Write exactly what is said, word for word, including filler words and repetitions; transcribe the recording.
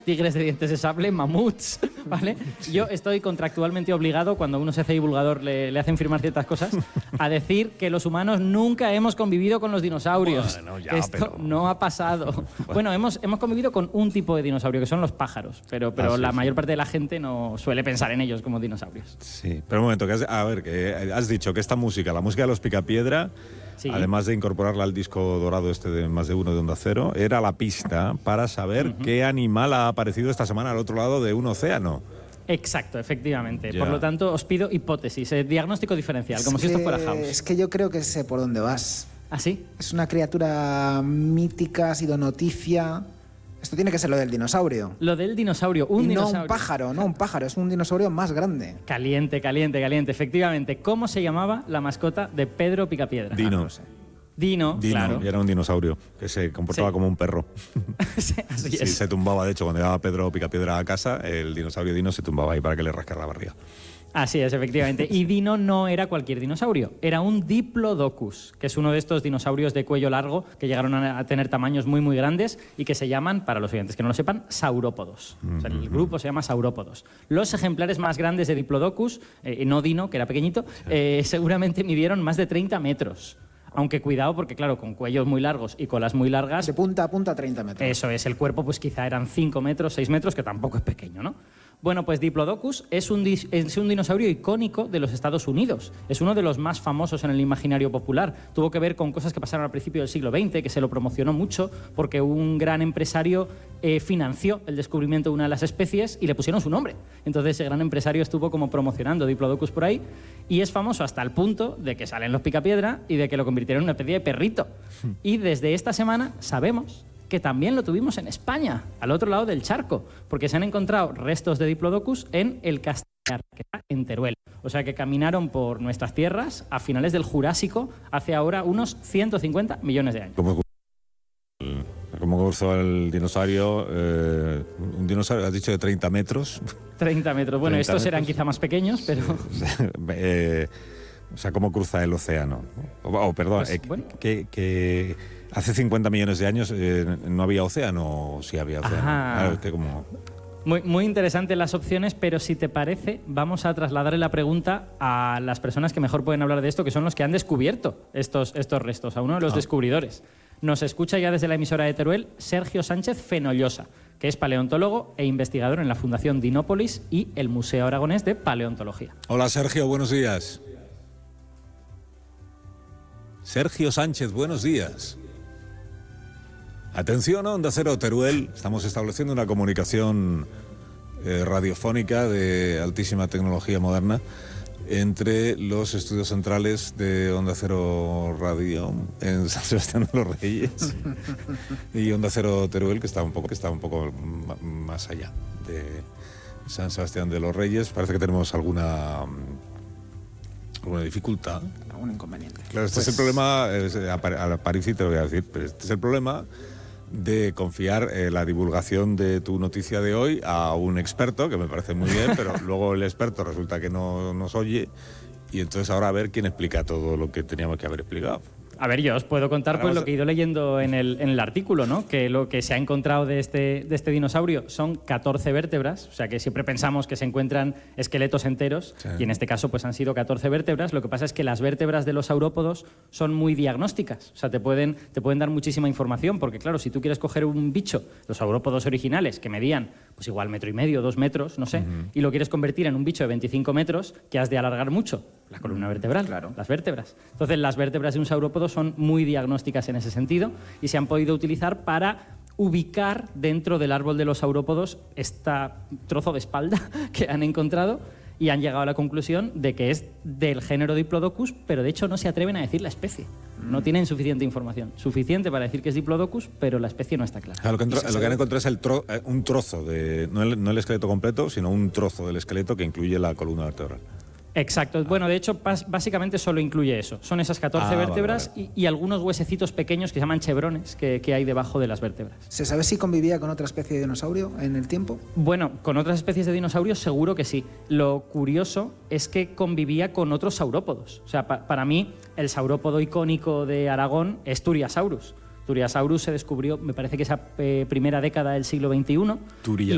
tigres de dientes de sable, mamuts, ¿vale? Yo estoy contractualmente obligado, cuando uno se hace divulgador le, le hacen firmar ciertas cosas, a decir que los humanos nunca hemos convivido con los dinosaurios. Bueno, ya, que esto pero... no ha pasado. Bueno, bueno hemos, hemos convivido con un tipo de dinosaurio, que son los pájaros, pero, pero ah, sí, la sí. mayor parte de la gente no suele pensar en ellos como dinosaurios. Sí, pero un momento, que has, a ver, que has dicho que esta música, la música de los Picapiedra, sí. además de incorporarla al disco dorado este de Más de Uno de Onda Cero, era la pista para saber uh-huh. qué animal ha aparecido esta semana al otro lado de un océano. Exacto, efectivamente. Ya. Por lo tanto, os pido hipótesis, eh, diagnóstico diferencial, como es si que, esto fuera House. Es que yo creo que sé por dónde vas. ¿Ah, sí? Es una criatura mítica, ha sido noticia. Esto tiene que ser lo del dinosaurio. Lo del dinosaurio, un y dinosaurio. no un pájaro, no un pájaro, es un dinosaurio más grande. Caliente, caliente, caliente, efectivamente. ¿Cómo se llamaba la mascota de Pedro Picapiedra? Dino. Ah, no sé. Dino, Dino, claro. y era un dinosaurio que se comportaba sí. como un perro. sí, así sí, es. Se tumbaba, de hecho, cuando llegaba Pedro Picapiedra a casa, el dinosaurio Dino se tumbaba ahí para que le rascara la barriga. Así es, efectivamente. Y Dino no era cualquier dinosaurio, era un Diplodocus, que es uno de estos dinosaurios de cuello largo que llegaron a tener tamaños muy, muy grandes y que se llaman, para los oyentes que no lo sepan, saurópodos. Mm-hmm. O sea, el grupo se llama saurópodos. Los ejemplares más grandes de Diplodocus, eh, no Dino, que era pequeñito, sí. eh, seguramente midieron más de treinta metros. Aunque cuidado, porque claro, con cuellos muy largos y colas muy largas... De punta a punta, treinta metros. Eso es, el cuerpo pues quizá eran cinco metros, seis metros, que tampoco es pequeño, ¿no? Bueno, pues Diplodocus es un, es un dinosaurio icónico de los Estados Unidos. Es uno de los más famosos en el imaginario popular. Tuvo que ver con cosas que pasaron al principio del siglo veinte, que se lo promocionó mucho, porque un gran empresario eh, financió el descubrimiento de una de las especies y le pusieron su nombre. Entonces ese gran empresario estuvo como promocionando Diplodocus por ahí y es famoso hasta el punto de que salen los Picapiedra y de que lo convirtieron en una especie de perrito. Y desde esta semana sabemos que también lo tuvimos en España, al otro lado del charco, porque se han encontrado restos de Diplodocus en el Castellar, que está en Teruel. O sea que caminaron por nuestras tierras a finales del Jurásico, hace ahora unos ciento cincuenta millones de años. ¿Cómo, cómo cruzó el dinosaurio? Eh, un dinosaurio, has dicho, de treinta metros. treinta metros. Bueno, treinta estos metros. Eran quizá más pequeños, pero... eh, o sea, ¿cómo cruza el océano? O, oh, perdón, pues, eh, bueno. que... que hace cincuenta millones de años eh, no había océano, o sí había océano. Claro, es que como... Muy, muy interesantes las opciones, pero si te parece, vamos a trasladarle la pregunta a las personas que mejor pueden hablar de esto, que son los que han descubierto estos, estos restos, a uno de los ah. descubridores. Nos escucha ya desde la emisora de Teruel Sergio Sánchez Fenollosa, que es paleontólogo e investigador en la Fundación Dinópolis y el Museo Aragonés de Paleontología. Hola Sergio, buenos días. Sergio Sánchez, buenos días. Atención, Onda Cero Teruel, estamos estableciendo una comunicación eh, radiofónica de altísima tecnología moderna entre los estudios centrales de Onda Cero Radio en San Sebastián de los Reyes y Onda Cero Teruel, que está un poco, que está un poco más allá de San Sebastián de los Reyes. Parece que tenemos alguna, alguna dificultad. Algún inconveniente. Claro, este pues... es el problema, es, a, a Parisi te lo voy a decir, pero este es el problema de confiar eh, la divulgación de tu noticia de hoy a un experto, que me parece muy bien, pero luego el experto resulta que no nos oye y entonces ahora a ver quién explica todo lo que teníamos que haber explicado. A ver, yo os puedo contar pues, lo que he ido leyendo en el, en el artículo, ¿no? Que lo que se ha encontrado de este, de este dinosaurio son catorce vértebras, o sea que siempre pensamos que se encuentran esqueletos enteros, sí. Y en este caso pues han sido catorce vértebras. Lo que pasa es que las vértebras de los saurópodos son muy diagnósticas, o sea, te pueden, te pueden dar muchísima información, porque claro, si tú quieres coger un bicho, los saurópodos originales, que medían pues igual metro y medio, dos metros, no sé, uh-huh. y lo quieres convertir en un bicho de veinticinco metros, que has de alargar mucho la columna vertebral, claro. Las vértebras. Entonces las vértebras de un saurópodo son muy diagnósticas en ese sentido y se han podido utilizar para ubicar dentro del árbol de los saurópodos este trozo de espalda que han encontrado y han llegado a la conclusión de que es del género Diplodocus, pero de hecho no se atreven a decir la especie. No tienen suficiente información. Suficiente para decir que es Diplodocus, pero la especie no está clara. Claro, lo, que, lo que han encontrado es el tro, un trozo, de, no, el, no el esqueleto completo, sino un trozo del esqueleto que incluye la columna vertebral. Exacto. Ah. Bueno, de hecho, básicamente solo incluye eso. Son esas catorce ah, vértebras vale, vale. Y, y algunos huesecitos pequeños que se llaman chevrones que, que hay debajo de las vértebras. ¿Se sabe si convivía con otra especie de dinosaurio en el tiempo? Bueno, con otras especies de dinosaurios seguro que sí. Lo curioso es que convivía con otros saurópodos. O sea, pa para mí, el saurópodo icónico de Aragón es Turiasaurus. Turiasaurus se descubrió, me parece que esa eh, primera década del siglo veintiuno. Turia.